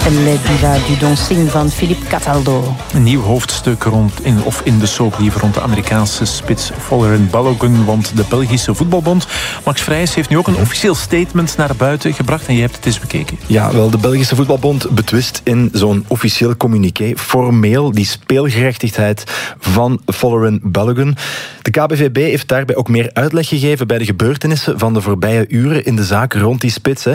Le Diva du Dancing van Philippe Cataldo. Een nieuw hoofdstuk in de soap liever rond de Amerikaanse spits Folarin Balogun, want de Belgische voetbalbond Max Vrijs heeft nu ook een officieel statement naar buiten gebracht en je hebt het eens bekeken. Ja, wel, de Belgische voetbalbond betwist in zo'n officieel communiqué formeel die speelgerechtigheid van Folarin Balogun. De KBVB heeft daarbij ook meer uitleg gegeven bij de gebeurtenissen van de voorbije uren in de zaak rond die spits.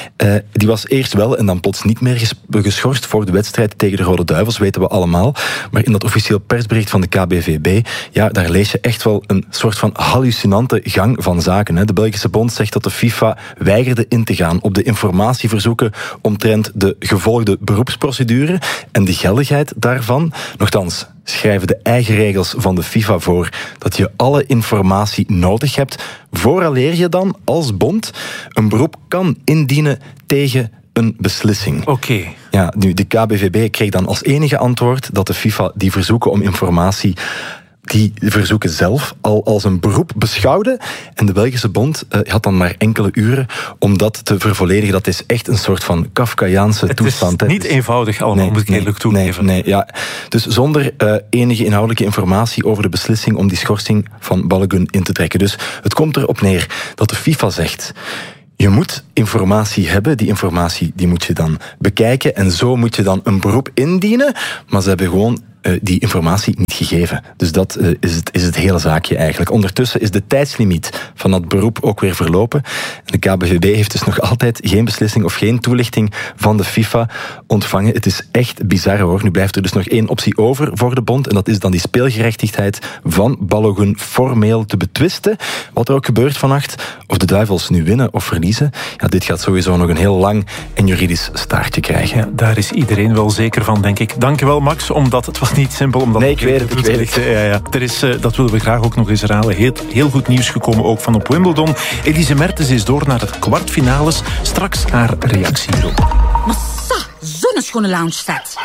Die was eerst wel en dan plots niet meer geschorst voor de wedstrijd tegen de Rode Duivels, weten we allemaal. Maar in dat officieel persbericht van de KBVB, ja, daar lees je echt wel een soort van hallucinante gang van zaken. De Belgische bond zegt dat de FIFA weigerde in te gaan op de informatieverzoeken omtrent de gevolgde beroepsprocedure en de geldigheid daarvan. Nochtans schrijven de eigen regels van de FIFA voor dat je alle informatie nodig hebt vooraleer je dan als bond een beroep kan indienen tegen een beslissing. Oké. Ja, nu, de KBVB kreeg dan als enige antwoord dat de FIFA die verzoeken om informatie, die verzoeken zelf al als een beroep beschouwde. En de Belgische bond had dan maar enkele uren om dat te vervolledigen. Dat is echt een soort van Kafkaiaanse toestand. Het is niet eenvoudig allemaal, moet ik eerlijk toegeven. Nee, ja. Dus zonder enige inhoudelijke informatie over de beslissing om die schorsing van Balogun in te trekken. Dus het komt erop neer dat de FIFA zegt: je moet informatie hebben, die informatie die moet je dan bekijken en zo moet je dan een beroep indienen, maar ze hebben gewoon die informatie niet gegeven. Dus dat is het hele zaakje eigenlijk. Ondertussen is de tijdslimiet van dat beroep ook weer verlopen. En de KBVB heeft dus nog altijd geen beslissing of geen toelichting van de FIFA ontvangen. Het is echt bizar hoor. Nu blijft er dus nog één optie over voor de bond en dat is dan die speelgerechtigheid van Balogun formeel te betwisten. Wat er ook gebeurt vannacht, of de Duivels nu winnen of verliezen, ja, dit gaat sowieso nog een heel lang en juridisch staartje krijgen. Ja, daar is iedereen wel zeker van, denk ik. Dankjewel Max, omdat het was niet simpel. Omdat nee, ik weet het. Ja. Er is, dat willen we graag ook nog eens herhalen, heel goed nieuws gekomen ook van op Wimbledon. Elise Mertens is door naar de kwartfinales. Straks haar reactie hierop. Massa, zo'n schone lounge-set.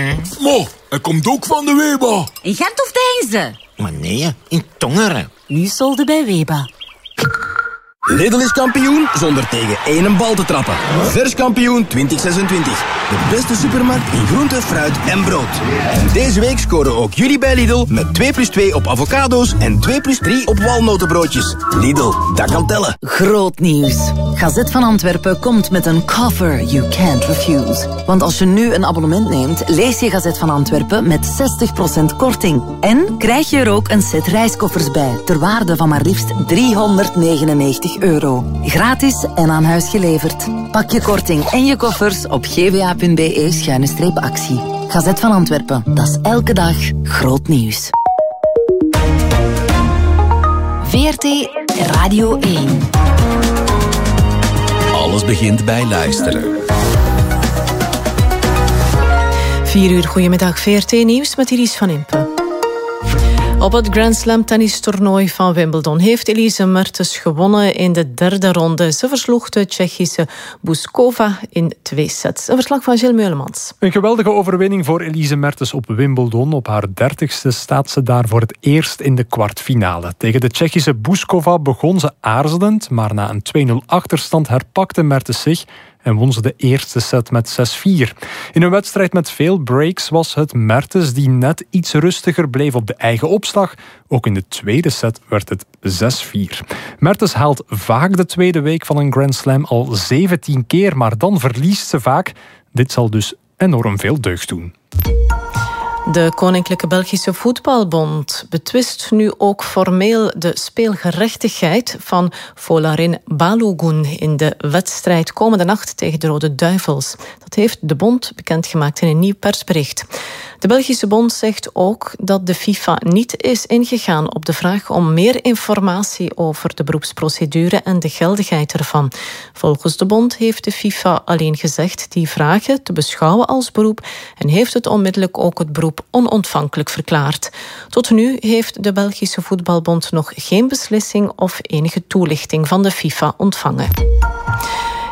Mo, hij komt ook van de Weba. In Gent of Deinze? Maar nee, in Tongeren. Nu solde bij Weba. Lidl is kampioen zonder tegen één bal te trappen. Vers kampioen 2026. De beste supermarkt in groente, fruit en brood. En deze week scoren ook jullie bij Lidl met 2+2 op avocado's en 2+3 op walnotenbroodjes. Lidl, dat kan tellen. Groot nieuws. Gazet van Antwerpen komt met een cover you can't refuse. Want als je nu een abonnement neemt, lees je Gazet van Antwerpen met 60% korting. En krijg je er ook een set reiskoffers bij, ter waarde van maar liefst €399. Gratis en aan huis geleverd. Pak je korting en je koffers op gva.be/actie. Gazet van Antwerpen, dat is elke dag groot nieuws. VRT Radio 1. Alles begint bij luisteren. 4 uur, goedemiddag. VRT Nieuws met Iris van Impe. Op het Grand Slam tennistoernooi van Wimbledon heeft Elise Mertens gewonnen in de derde ronde. Ze versloeg de Tsjechische Bouzkova in 2 sets. Een verslag van Gilles Meulemans. Een geweldige overwinning voor Elise Mertens op Wimbledon. Op haar 30ste staat ze daar voor het eerst in de kwartfinale. Tegen de Tsjechische Bouzkova begon ze aarzelend, maar na een 2-0 achterstand herpakte Mertens zich en won ze de eerste set met 6-4. In een wedstrijd met veel breaks was het Mertens die net iets rustiger bleef op de eigen opslag. Ook in de tweede set werd het 6-4. Mertens haalt vaak de tweede week van een Grand Slam al 17 keer, maar dan verliest ze vaak. Dit zal dus enorm veel deugd doen. De Koninklijke Belgische Voetbalbond betwist nu ook formeel de speelgerechtigheid van Folarin Balogun in de wedstrijd komende nacht tegen de Rode Duivels. Dat heeft de bond bekendgemaakt in een nieuw persbericht. De Belgische bond zegt ook dat de FIFA niet is ingegaan op de vraag om meer informatie over de beroepsprocedure en de geldigheid ervan. Volgens de bond heeft de FIFA alleen gezegd die vragen te beschouwen als beroep en heeft het onmiddellijk ook het beroep onontvankelijk verklaard. Tot nu heeft de Belgische Voetbalbond nog geen beslissing of enige toelichting van de FIFA ontvangen.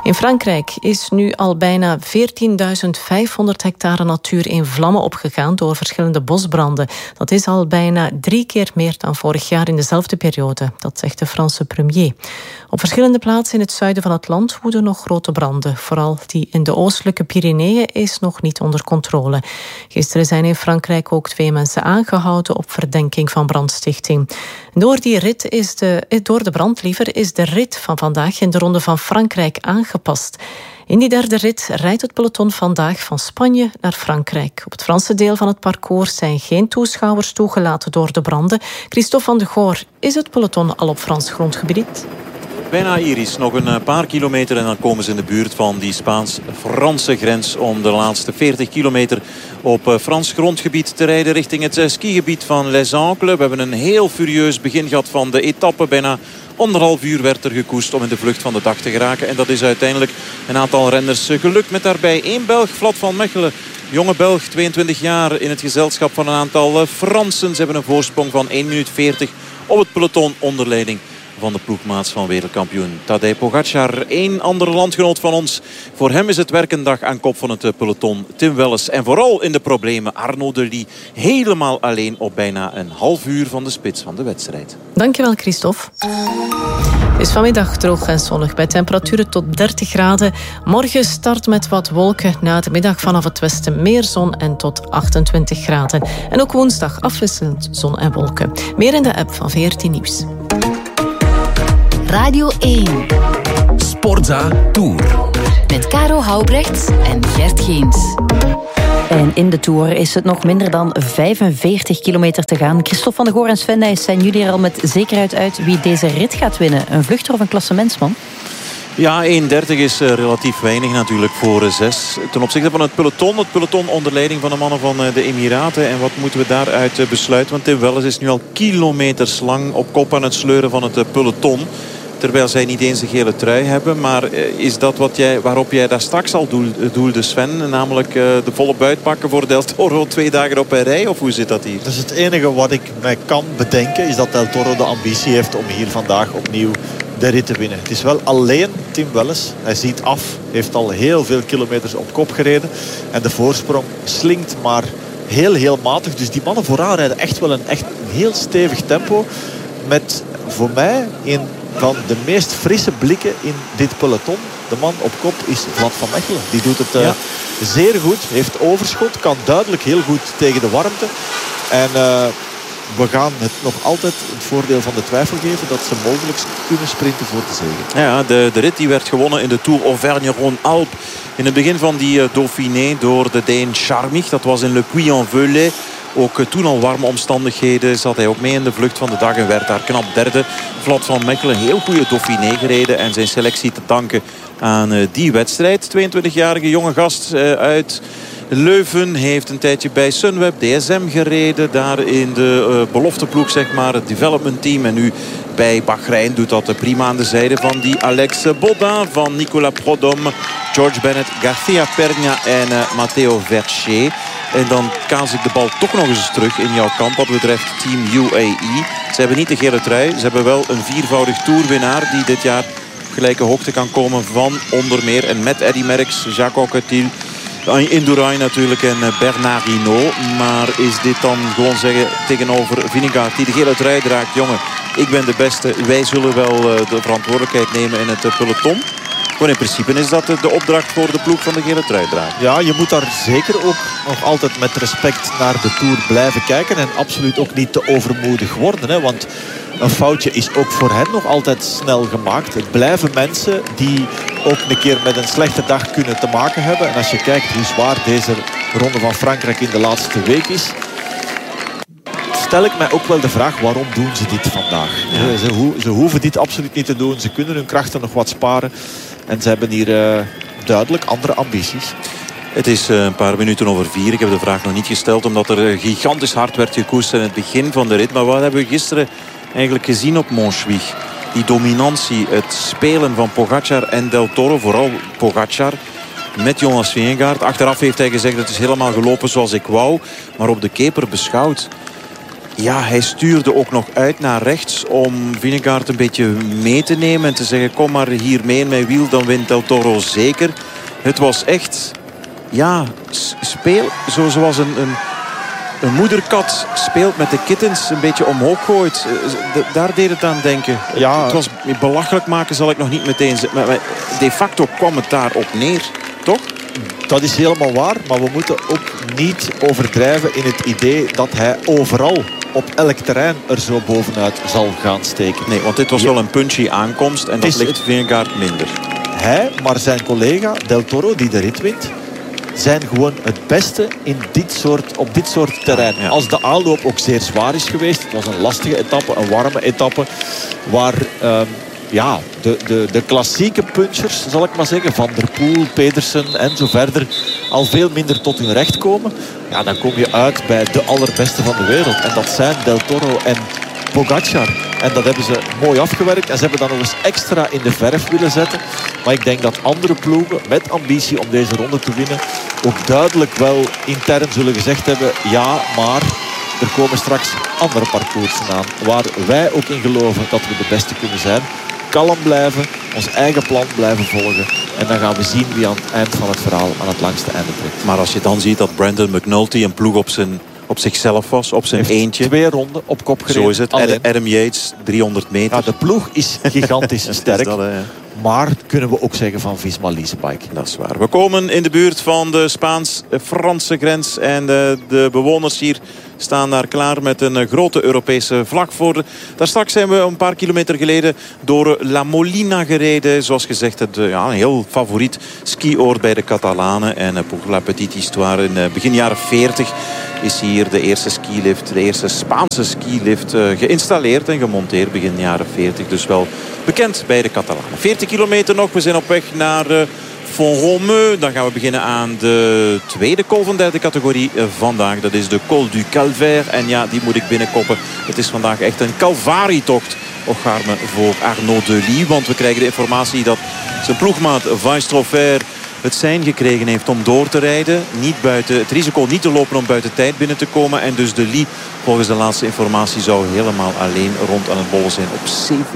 In Frankrijk is nu al bijna 14.500 hectare natuur in vlammen opgegaan door verschillende bosbranden. Dat is al bijna 3 keer meer dan vorig jaar in dezelfde periode. Dat zegt de Franse premier. Op verschillende plaatsen in het zuiden van het land woeden nog grote branden. Vooral die in de oostelijke Pyreneeën is nog niet onder controle. Gisteren zijn in Frankrijk ook 2 mensen aangehouden op verdenking van brandstichting. Door de brand is de rit van vandaag in de Ronde van Frankrijk aangepast. In die derde rit rijdt het peloton vandaag van Spanje naar Frankrijk. Op het Franse deel van het parcours zijn geen toeschouwers toegelaten door de branden. Christophe van de Goor, is het peloton al op Frans grondgebied? Bijna Iris, nog een paar kilometer en dan komen ze in de buurt van die Spaans-Franse grens om de laatste 40 kilometer op Frans grondgebied te rijden richting het skigebied van Les Ancles. We hebben een heel furieus begin gehad van de etappe. Bijna 1,5 uur werd er gekoest om in de vlucht van de dag te geraken. En dat is uiteindelijk een aantal renners gelukt met daarbij 1 Belg, Vlad van Mechelen. Jonge Belg, 22 jaar, in het gezelschap van een aantal Fransen. Ze hebben een voorsprong van 1 minuut 40 op het peloton onder leiding van de ploegmaats van wereldkampioen Tadej Pogacar. 1 andere landgenoot van ons. Voor hem is het werkendag aan kop van het peloton Tim Welles. En vooral in de problemen Arnaud Delis. Helemaal alleen op bijna een half uur van de spits van de wedstrijd. Dankjewel, Christophe. Het is vanmiddag droog en zonnig bij temperaturen tot 30 graden. Morgen start met wat wolken. Na de middag vanaf het westen meer zon en tot 28 graden. En ook woensdag afwisselend zon en wolken. Meer in de app van VRT Nieuws. Radio 1. Sportza Tour. Met Caro Houbrechts en Gert Geens. En in de Tour is het nog minder dan 45 kilometer te gaan. Christophe van de Goor en Sven Nys, zijn jullie er al met zekerheid uit wie deze rit gaat winnen? Een vluchter of een klassementsman? Ja, 1:30 is relatief weinig natuurlijk voor 6. Ten opzichte van het peloton onder leiding van de mannen van de Emiraten. En wat moeten we daaruit besluiten? Want Tim Welles is nu al kilometers lang op kop aan het sleuren van het peloton. Terwijl zij niet eens de gele trui hebben. Maar is dat waarop jij daar straks al doelde, Sven? Namelijk de volle buit pakken voor Del Toro 2 dagen op een rij? Of hoe zit dat hier? Dus het enige wat ik mij kan bedenken is dat Del Toro de ambitie heeft om hier vandaag opnieuw de rit te winnen. Het is wel alleen Tim Welles. Hij ziet af, heeft al heel veel kilometers op kop gereden. En de voorsprong slinkt maar heel matig. Dus die mannen vooraan rijden echt wel een heel stevig tempo. Met voor mij een van de meest frisse blikken in dit peloton. De man op kop is Vlad van Mechelen. Die doet het zeer goed. Heeft overschot. Kan duidelijk heel goed tegen de warmte. En we gaan het nog altijd het voordeel van de twijfel geven dat ze mogelijk kunnen sprinten voor de zege. Ja, de rit die werd gewonnen in de Tour Auvergne-Rhône-Alpes. In het begin van die Dauphiné door de Deen Charmich. Dat was in Le Puy-en-Velay. Ook toen al warme omstandigheden zat hij ook mee in de vlucht van de dag en werd daar knap derde. Vlad van Mechelen, heel goede Dauphiné gereden en zijn selectie te danken aan die wedstrijd. 22-jarige jonge gast uit Leuven heeft een tijdje bij Sunweb DSM gereden. Daar in de belofteploeg, zeg maar, het development team. En nu bij Bahrein doet dat prima aan de zijde van die Alex Bodin, van Nicolas Prudhomme, George Bennett, Garcia Perna en Matteo Verchet. En dan kaas ik de bal toch nog eens terug in jouw kamp wat betreft Team UAE. Ze hebben niet de gele trui. Ze hebben wel een 4voudig toerwinnaar die dit jaar gelijke hoogte kan komen van onder meer en met Eddy Merckx, Jacques Anquetil, Indurain natuurlijk en Bernard Hinault. Maar is dit dan gewoon zeggen tegenover Vingegaard die de gele trui draagt? Jongen, ik ben de beste. Wij zullen wel de verantwoordelijkheid nemen in het peloton. Maar in principe is dat de opdracht voor de ploeg van de gele trui draagt. Ja, je moet daar zeker ook nog altijd met respect naar de Tour blijven kijken. En absoluut ook niet te overmoedig worden. Hè, want een foutje is ook voor hen nog altijd snel gemaakt. Het blijven mensen die ook een keer met een slechte dag kunnen te maken hebben. En als je kijkt hoe zwaar deze Ronde van Frankrijk in de laatste week is, stel ik mij ook wel de vraag, waarom doen ze dit vandaag? Ja. Ze hoeven dit absoluut niet te doen. Ze kunnen hun krachten nog wat sparen. En ze hebben hier duidelijk andere ambities. Het is een paar minuten over 4. Ik heb de vraag nog niet gesteld omdat er gigantisch hard werd gekoerst in het begin van de rit. Maar wat hebben we gisteren eigenlijk gezien op Montjuïc? Die dominantie, het spelen van Pogacar en Del Toro. Vooral Pogacar met Jonas Vingegaard. Achteraf heeft hij gezegd, het is helemaal gelopen zoals ik wou. Maar op de keper beschouwd, Ja, hij stuurde ook nog uit naar rechts om Vingegaard een beetje mee te nemen en te zeggen, kom maar hier mee in mijn wiel, dan wint Del Toro zeker. Het was echt, ja, speel zoals een moederkat speelt met de kittens, een beetje omhoog gooit. Daar deed het aan denken. Ja. Het was belachelijk maken, zal ik nog niet meteen zeggen. Maar de facto kwam het daarop neer, toch? Dat is helemaal waar, maar we moeten ook niet overdrijven in het idee dat hij overal op elk terrein er zo bovenuit zal gaan steken. Nee, want dit was wel een punchy aankomst en dat ligt Vingegaard minder. Hij, maar zijn collega Del Toro, die de rit wint, zijn gewoon het beste op dit soort terrein. Ja. Als de aanloop ook zeer zwaar is geweest. Het was een lastige etappe, een warme etappe, waar de klassieke punchers, zal ik maar zeggen, Van der Poel, Pedersen en zo verder, al veel minder tot hun recht komen. Ja, dan kom je uit bij de allerbeste van de wereld. En dat zijn Del Toro en Pogacar. En dat hebben ze mooi afgewerkt. En ze hebben dan nog eens extra in de verf willen zetten. Maar ik denk dat andere ploegen met ambitie om deze ronde te winnen ook duidelijk wel intern zullen gezegd hebben, ja, maar er komen straks andere parcoursen aan waar wij ook in geloven dat we de beste kunnen zijn. Kalm blijven, ons eigen plan blijven volgen. En dan gaan we zien wie aan het eind van het verhaal aan het langste einde trekt. Maar als je dan ziet dat Brandon McNulty een ploeg op zichzelf was, op zijn eentje. 2 ronden op kop gereden. Zo is het. Adam Yates, 300 meter. Ja, de ploeg is gigantisch sterk. Dat, maar kunnen we ook zeggen van Visma Leasebike. Dat is waar. We komen in de buurt van de Spaans-Franse grens. En de bewoners hier staan daar klaar met een grote Europese vlag voor. Daar straks zijn we een paar kilometer geleden door La Molina gereden. Zoals gezegd, een heel favoriet skioord bij de Catalanen. En pour la petite histoire, in begin jaren 40 is hier de eerste skilift, de eerste Spaanse skilift geïnstalleerd en gemonteerd begin jaren 40. Dus wel bekend bij de Catalanen. 40 kilometer nog, we zijn op weg naar Font-Romeu. Dan gaan we beginnen aan de tweede col van derde categorie vandaag. Dat is de Col du Calvaire. En ja, die moet ik binnenkoppen. Het is vandaag echt een calvarietocht. Ocharme voor Arnaud Delis. Want we krijgen de informatie dat zijn ploegmaat Weistroffer het sein gekregen heeft om door te rijden. Het risico niet te lopen om buiten tijd binnen te komen. En dus Delis, volgens de laatste informatie, zou helemaal alleen rond aan het bollen zijn op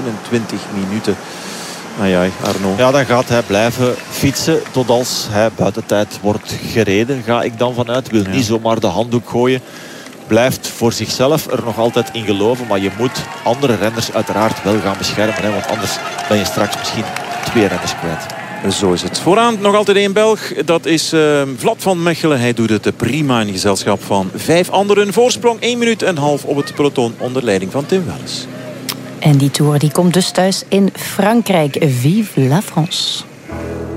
27 minuten. Ai, Arnaud. Ja, dan gaat hij blijven fietsen tot als hij buiten tijd wordt gereden. Ga ik dan vanuit. Wil niet zomaar de handdoek gooien. Blijft voor zichzelf er nog altijd in geloven. Maar je moet andere renners uiteraard wel gaan beschermen. Hè, want anders ben je straks misschien 2 renners kwijt. Zo is het. Vooraan nog altijd 1 Belg. Dat is Vlad van Mechelen. Hij doet het prima in gezelschap van 5 anderen. Voorsprong 1 minuut en half op het peloton onder leiding van Tim Welles. En die Tour die komt dus thuis in Frankrijk. Vive la France.